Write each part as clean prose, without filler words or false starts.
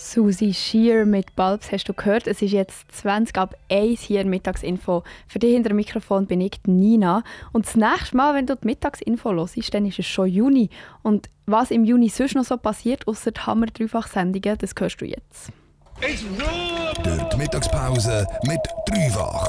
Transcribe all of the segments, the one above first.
Susi Shear mit Bulbs hast du gehört. Es ist jetzt 20 ab 1 hier in Mittagsinfo. Für dich hinter dem Mikrofon bin ich Nina. Und das nächste Mal, wenn du die Mittagsinfo hörst, dann ist es schon Juni. Und was im Juni sonst noch so passiert, ausser die Hammer-Dreifach-Sendungen, das hörst du jetzt. Durch die Mittagspause mit Dreifach.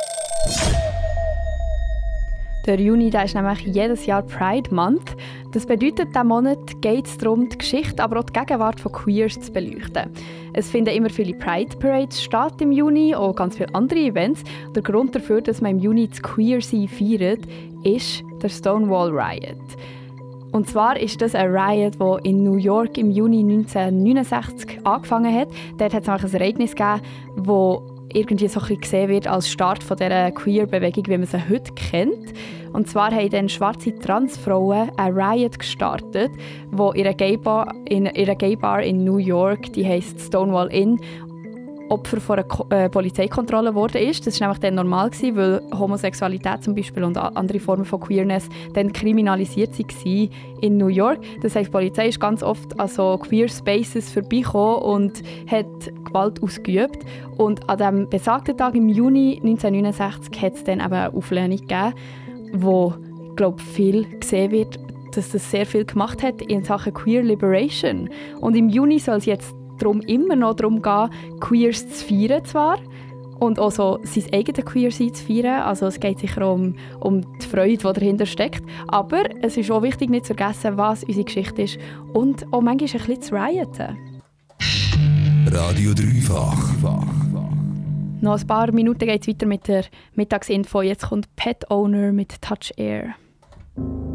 Der Juni der ist nämlich jedes Jahr Pride Month. Das bedeutet, diesen Monat geht es darum, die Geschichte, aber auch die Gegenwart von Queers zu beleuchten. Es finden immer viele Pride Parades statt im Juni, auch ganz viele andere Events. Der Grund dafür, dass man im Juni das Queer-Sein feiert, ist der Stonewall Riot. Und zwar ist das ein Riot, der in New York im Juni 1969 angefangen hat. Dort hat es ein Ereignis gegeben, das irgendwie so ein bisschen gesehen wird als Start von dieser Queer-Bewegung, wie man sie heute kennt. Und zwar haben dann schwarze Transfrauen ein Riot gestartet, wo in einer Gay Bar in New York, die heisst Stonewall Inn, Opfer von einer Polizeikontrolle geworden ist. Das war nämlich dann normal, weil Homosexualität zum Beispiel und andere Formen von Queerness dann kriminalisiert waren in New York. Das heisst, die Polizei ist ganz oft an so Queer Spaces vorbeigekommen und hat Gewalt ausgeübt. Und an diesem besagten Tag im Juni 1969 hat es dann eben eine Auflehnung gegeben, wo, ich glaube, viel gesehen wird, dass das sehr viel gemacht hat in Sachen Queer Liberation. Und im Juni soll es jetzt immer noch darum gehen, Queers zu feiern zwar und auch so sein eigenes Queer-Sein zu feiern. Also es geht sicher um die Freude, die dahinter steckt. Aber es ist auch wichtig, nicht zu vergessen, was unsere Geschichte ist und auch manchmal ein bisschen zu rioten. Radio Dreifach. Noch ein paar Minuten geht es weiter mit der Mittagsinfo. Jetzt kommt Pet Owner mit Touch Air.